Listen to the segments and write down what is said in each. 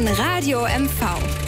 ein Radio MV.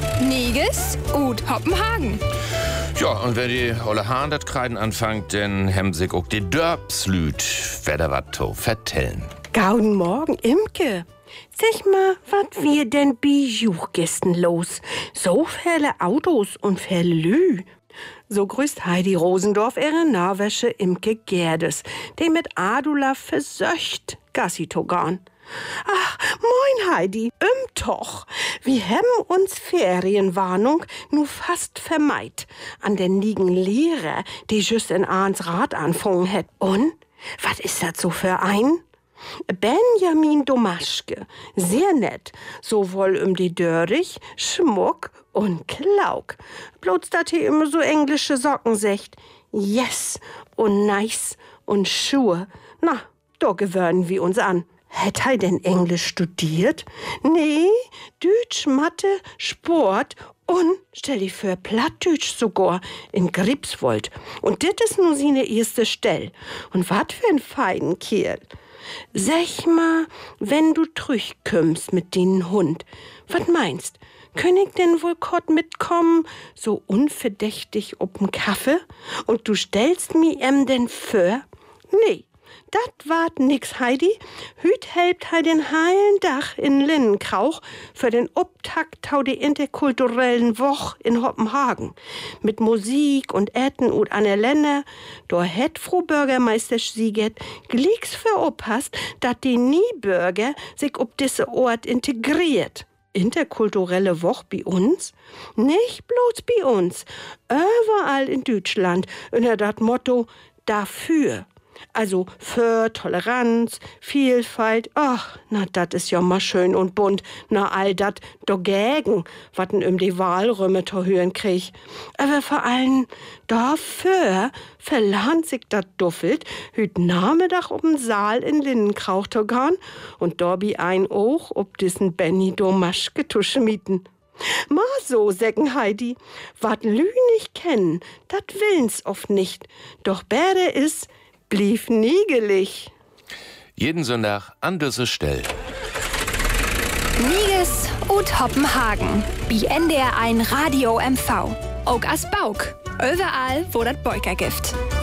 Niges und Hoppenhagen. Ja, und wenn die Olle Hahn das Kreiden anfängt, dann haben sich auch die Dörpslüt wieder was zu vertellen. Gauden Morgen, Imke. Sag mal, was wir denn bei Juchgästen los? So viele Autos und viele Lü. So grüßt Heidi Rosendorf ihre Norwesche Imke Gerdes, die mit Adula versöcht Gassi togan. Ach, moin Heidi, doch. Wir haben uns Ferienwarnung nur fast vermeid an den liegen Lehrer, die just in Ahns Rat anfangen hat. Und, was ist das so für ein? Benjamin Domaschke, sehr nett, sowohl die Dörrich, Schmuck und Klauk. Bloß, dass er immer so englische Socken secht. Yes und nice und Schuhe. Na, da gewöhnen wir uns an. Hätt er denn Englisch studiert? Nee, Deutsch, Mathe, Sport und, stell dich für, Plattdeutsch sogar in Gripswold. Und das ist nun seine erste Stell. Und wat für ein feinen Kerl. Sag mal, wenn du trüchkömmst mit den Hund, wat meinst? Könn ich denn wohl kort mitkommen, so unverdächtig ob'n Kaffee? Und du stellst mi denn für? Nee. Dat wart nix, Heidi. Hüt helpt he den heilen Dach in Linnenkrauch für den Obtakt tau die interkulturellen Woch in Hoppenhagen. Mit Musik und Etten und Anne Länder. Da hätt Frau Bürgermeister Siegert glicks für oppasst, dat die Niebürger sich ob diese Ort integriert. Interkulturelle Woch bei uns? Nicht bloß bei uns. Überall in Deutschland unter dat Motto dafür. Also für Toleranz, Vielfalt, ach, na, dat is ja mal schön und bunt, na, all dat dagegen, watten die Wahlröme zu hören krieg. Aber vor allem dafür verlernt sich dat Duffelt, hüt Nachmittag ob'n Saal in Linnenkrauch zu gehen und dobi ein auch ob diesen Benny Domaschke zu schmieden. Ma so, sägen Heidi, wat Lü nicht kennen, dat willen's oft nicht, doch Bärde is, blieb niegelig. Jeden Sonntag an diese Stelle. Niges und Hoppenhagen. Bi NDR ein Radio MV. Auch as Bauk. Überall, wo das Beuker gibt.